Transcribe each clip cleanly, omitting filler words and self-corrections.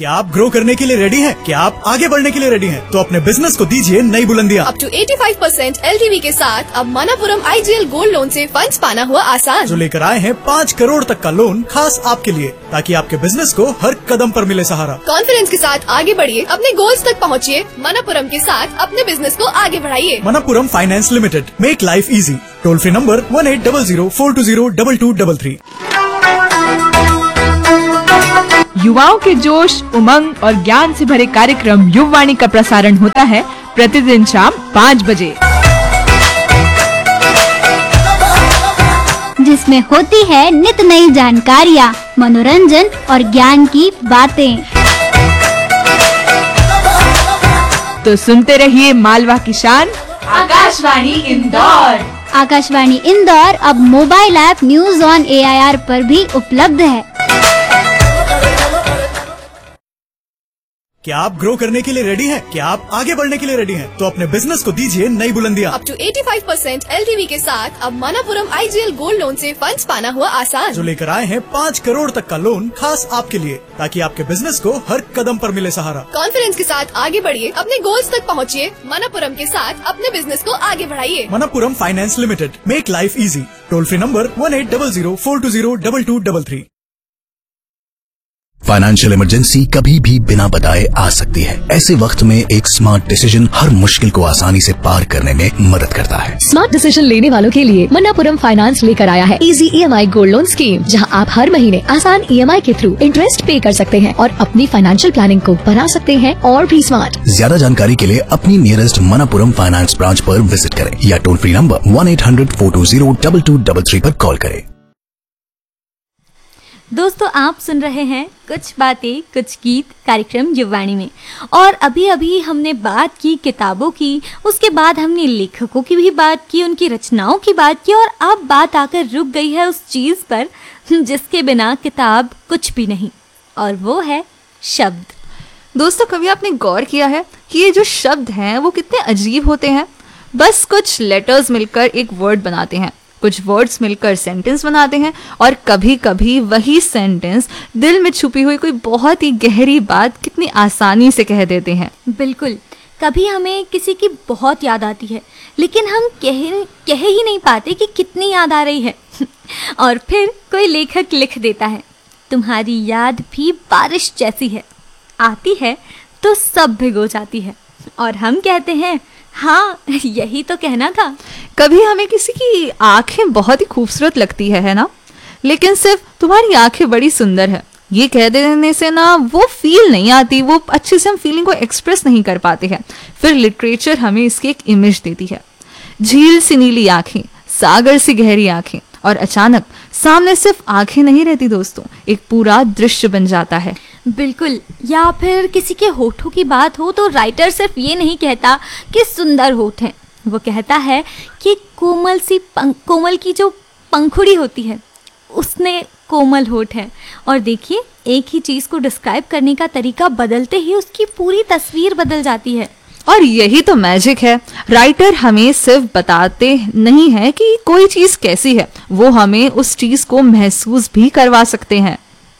क्या आप ग्रो करने के लिए रेडी हैं? क्या आप आगे बढ़ने के लिए रेडी हैं? तो अपने बिजनेस को दीजिए नई बुलंदियां। अप टू 85% LTV के साथ अब मनापुरम IGL गोल्ड लोन से फंड्स पाना हुआ आसान। जो लेकर आए हैं 5 करोड़ तक का लोन खास आपके लिए, ताकि आपके बिजनेस को हर कदम पर मिले सहारा। कॉन्फिडेंस के साथ आगे बढ़िए, अपने गोल्स तक पहुँचिए। मनापुरम के साथ अपने बिजनेस को आगे बढ़ाइए। Manappuram finance limited, make life easy. Toll free number 1800-420-2233। युवाओं के जोश, उमंग और ज्ञान से भरे कार्यक्रम युववाणी का प्रसारण होता है प्रतिदिन शाम 5 बजे, जिसमें होती है नित नई जानकारियाँ, मनोरंजन और ज्ञान की बातें। तो सुनते रहिए मालवा की शान आकाशवाणी इंदौर। आकाशवाणी इंदौर अब mobile app news on AIR पर भी उपलब्ध है। क्या आप ग्रो करने के लिए रेडी हैं? क्या आप आगे बढ़ने के लिए रेडी हैं? तो अपने बिजनेस को दीजिए नई बुलंदियां। अप टू 85% LTV के साथ अब मनापुरम IGL गोल्ड लोन से फंड्स पाना हुआ आसान। जो लेकर आए हैं 5 करोड़ तक का लोन खास आपके लिए, ताकि आपके बिजनेस को हर कदम पर मिले सहारा। कॉन्फिडेंस के साथ आगे बढ़िए, अपने गोल्स तक पहुँचिए। मनापुरम के साथ अपने बिजनेस को आगे बढ़ाइए। Manappuram finance limited, make life easy. Toll free number 1800-420-2233। Financial emergency कभी भी बिना बताए आ सकती है। ऐसे वक्त में एक स्मार्ट डिसीजन हर मुश्किल को आसानी से पार करने में मदद करता है। स्मार्ट डिसीजन लेने वालों के लिए मनापुरम फाइनेंस लेकर आया है easy EMI gold loan scheme, जहां आप हर महीने आसान EMI के थ्रू इंटरेस्ट पे कर सकते हैं और अपनी फाइनेंशियल प्लानिंग को बना सकते हैं और भी स्मार्ट। ज्यादा जानकारी के लिए अपनी नियरेस्ट मनापुरम फाइनेंस ब्रांच पर विजिट करें या टोल फ्री नंबर 1800-420-2233 पर कॉल करें। दोस्तों, आप सुन रहे हैं कुछ बातें कुछ गीत कार्यक्रम युववाणी में, और अभी अभी हमने बात की किताबों की, उसके बाद हमने लेखकों की भी बात की, उनकी रचनाओं की बात की, और अब बात आकर रुक गई है उस चीज़ पर जिसके बिना किताब कुछ भी नहीं, और वो है शब्द। दोस्तों, कभी आपने गौर किया है कि ये जो शब्द हैं वो कितने अजीब होते हैं? बस कुछ लेटर्स मिलकर एक वर्ड बनाते हैं, कुछ वर्ड्स मिलकर सेंटेंस बनाते हैं, और कभी कभी वही सेंटेंस दिल में छुपी हुई कोई बहुत ही गहरी बात कितनी आसानी से कह देते हैं। बिल्कुल, कभी हमें किसी की बहुत याद आती है, लेकिन हम कह ही नहीं पाते कि कितनी याद आ रही है और फिर कोई लेखक लिख देता है, तुम्हारी याद भी बारिश जैसी है, आती है तो सब भिगो जाती है, और हम कहते हैं हाँ, यही तो कहना था। कभी हमें किसी की आंखें बहुत ही खूबसूरत लगती है ना, लेकिन सिर्फ तुम्हारी आंखें बड़ी सुंदर है, ये कह देने से ना वो फील नहीं आती, वो अच्छे से हम फीलिंग को एक्सप्रेस नहीं कर पाते हैं। फिर लिटरेचर हमें इसकी एक इमेज देती है, झील सी नीली आंखें, सागर सी गहरी आंखें, और अचानक सामने सिर्फ आंखें नहीं रहती दोस्तों, एक पूरा दृश्य बन जाता है। बिल्कुल, या फिर किसी के होठों की बात हो तो राइटर सिर्फ ये नहीं कहता कि सुंदर होठ हैं, वो कहता है कि कोमल की जो पंखुड़ी होती है उसने कोमल होठ है। और देखिए, एक ही चीज़ को डिस्क्राइब करने का तरीका बदलते ही उसकी पूरी तस्वीर बदल जाती है। और यही तो मैजिक है, राइटर हमें सिर्फ बताते नहीं है कि कोई चीज़ कैसी है, वो हमें उस चीज़ को महसूस भी करवा सकते हैं।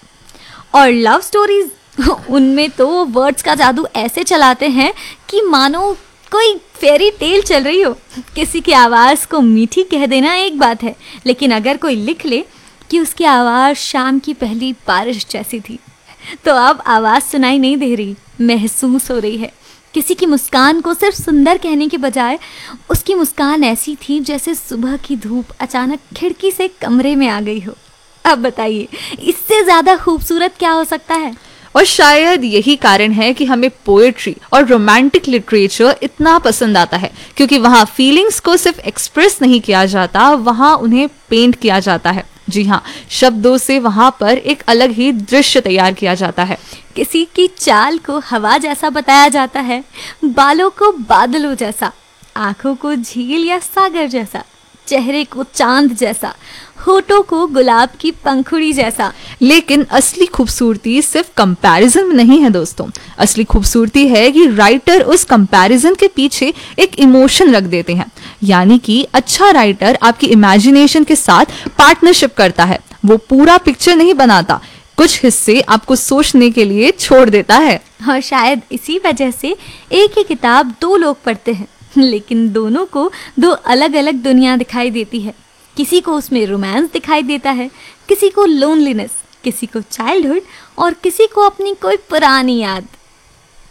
और लव स्टोरीज, उनमें तो वर्ड्स का जादू ऐसे चलाते हैं कि मानो कोई फेरी टेल चल रही हो। किसी की आवाज़ को मीठी कह देना एक बात है, लेकिन अगर कोई लिख ले कि उसकी आवाज़ शाम की पहली बारिश जैसी थी, तो अब आवाज़ सुनाई नहीं दे रही, महसूस हो रही है। किसी की मुस्कान को सिर्फ सुंदर कहने के बजाय उसकी मुस्कान ऐसी थी जैसे सुबह की धूप अचानक खिड़की से कमरे में आ गई हो। अब बताइए, इससे ज़्यादा खूबसूरत क्या हो सकता है? और शायद यही कारण है कि हमें पोएट्री और रोमांटिक लिटरेचर इतना पसंद आता है, क्योंकि वहाँ फीलिंग्स को सिर्फ एक्सप्रेस नहीं किया जाता, वहाँ उन्हें पेंट किया जाता है। जी हाँ, शब्दों से वहाँ पर एक अलग ही दृश्य तैयार किया जाता है। किसी की चाल को हवा जैसा बताया जाता है, बालों को बादलों जैसा, आँखों को झील या सागर जैसा, चेहरे को चांद जैसा, होठों को गुलाब की पंखुड़ी जैसा। लेकिन असली खूबसूरती सिर्फ कंपैरिजन में नहीं है दोस्तों, असली खूबसूरती है कि राइटर उस कंपैरिजन के पीछे एक इमोशन रख देते हैं। यानी कि अच्छा राइटर आपकी इमेजिनेशन के साथ पार्टनरशिप करता है, वो पूरा पिक्चर नहीं बनाता, कुछ हिस्से आपको सोचने के लिए छोड़ देता है। और शायद इसी वजह से एक ही किताब दो लोग पढ़ते हैं, लेकिन दोनों को दो अलग अलग दुनिया दिखाई देती है। किसी को उसमें रोमांस दिखाई देता है, किसी को लोनलीनेस, किसी को चाइल्डहुड और किसी को अपनी कोई पुरानी याद।